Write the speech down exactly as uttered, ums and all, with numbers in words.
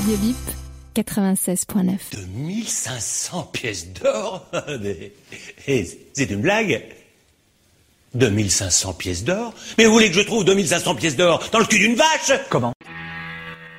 Radio Bip, quatre-vingt-seize point neuf. deux mille cinq cents pièces d'or. C'est une blague. deux mille cinq cents pièces d'or. Mais vous voulez que je trouve deux mille cinq cents pièces d'or dans le cul d'une vache? Comment?